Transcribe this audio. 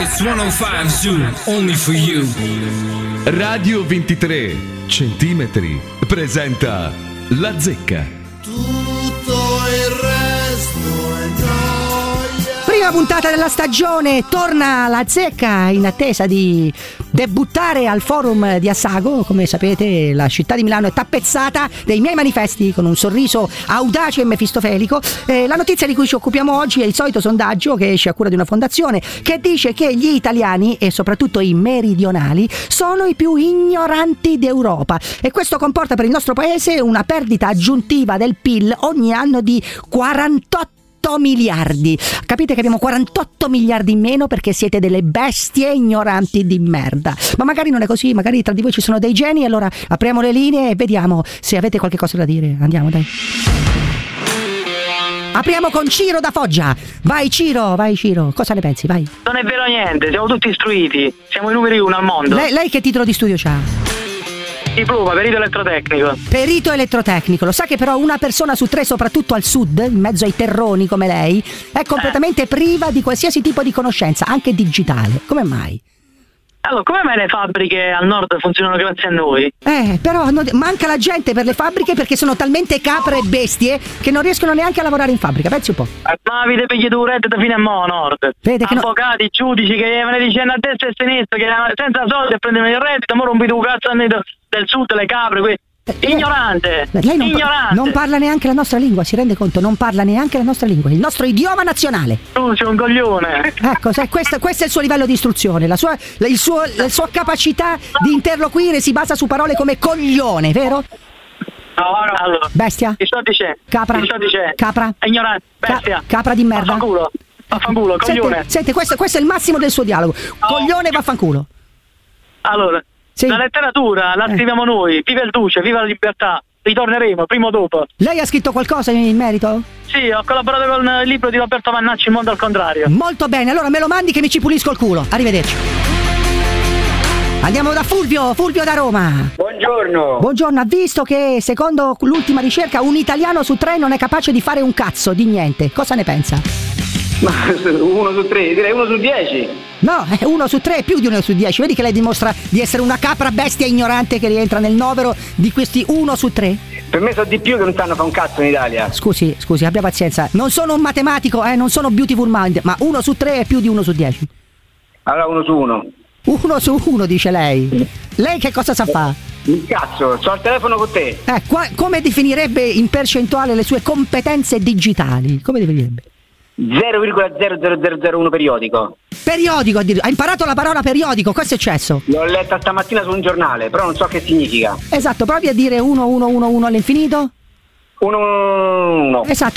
It's 105 Zoo, only for you. Radio 23 centimetri presenta La Zecca. Tutto il resto è gioia. Prima puntata della stagione, torna La Zecca in attesa di debuttare al forum di Assago. Come sapete, la città di Milano è tappezzata dei miei manifesti con un sorriso audace e mefistofelico. La notizia di cui ci occupiamo oggi è il solito sondaggio che esce a cura di una fondazione che dice che gli italiani, e soprattutto i meridionali, sono i più ignoranti d'Europa, e questo comporta per il nostro paese una perdita aggiuntiva del PIL ogni anno di 48 miliardi. Capite che abbiamo 48 miliardi in meno perché siete delle bestie ignoranti di merda. Ma magari non è così, magari tra di voi ci sono dei geni. Allora apriamo le linee e vediamo se avete qualche cosa da dire. Andiamo, dai. Apriamo con Ciro da Foggia. Vai Ciro, cosa ne pensi? Vai. Non è vero niente, siamo tutti istruiti, siamo i numeri uno al mondo. Lei che titolo di studio c'ha? Diploma, perito elettrotecnico. Perito elettrotecnico. Lo sa che però una persona su tre, soprattutto al sud, in mezzo ai terroni come lei, è completamente priva di qualsiasi tipo di conoscenza, anche digitale. Come mai? Allora, come mai le fabbriche al nord funzionano grazie a noi? Però manca la gente per le fabbriche perché sono talmente capre e bestie che non riescono neanche a lavorare in fabbrica. Pensi un po'. Ma avete pigliato un reddito fino a mo' nord. Vede che avvocati, giudici che ne dicendo a destra e a sinistra che senza soldi a prendere il reddito, mo rompite un cazzo del sud, le capre, ignorante. Lei ignorante. Non parla neanche la nostra lingua, si rende conto? Non parla neanche la nostra lingua, il nostro idioma nazionale. Tu sei un coglione. Ecco, questo è il suo livello di istruzione. La sua capacità di interloquire si basa su parole come coglione, vero? No, allora. Bestia. Ti sto dicendo. Capra. Ti sto dicendo. Capra. Ignorante. Bestia. Capra di merda. Vaffanculo, coglione. Senti, questo è il massimo del suo dialogo. Coglione, vaffanculo. Allora. Sì. La letteratura la scriviamo noi, viva il duce, viva la libertà, ritorneremo prima o dopo. Lei ha scritto qualcosa in merito? Sì, ho collaborato con il libro di Roberto Vannacci, Il mondo al contrario. Molto bene, allora me lo mandi che mi ci pulisco il culo. Arrivederci. Andiamo da Fulvio da Roma. Buongiorno, ha visto che secondo l'ultima ricerca un italiano su tre non è capace di fare un cazzo di niente. Cosa ne pensa? Ma 1 su 3, direi 1 su 10. No, 1 su 3 è più di 1 su 10. Vedi che lei dimostra di essere una capra bestia ignorante che rientra nel novero di questi 1 su 3? Per me sono di più che non sanno fare un cazzo in Italia. Scusi, abbia pazienza. Non sono un matematico, non sono beautiful mind, ma 1 su 3 è più di 1 su 10. Allora 1 su 1. 1 su 1 dice lei. Lei che cosa sa fare? Il cazzo, c'ho il telefono con te. Come definirebbe in percentuale le sue competenze digitali? Come definirebbe? 0,00001 periodico. Periodico, ha imparato la parola periodico, questo è eccesso. L'ho letta stamattina su un giornale, però non so che significa. Esatto, provi a dire 1 1 1 1 all'infinito. 1 1 1. Esatto.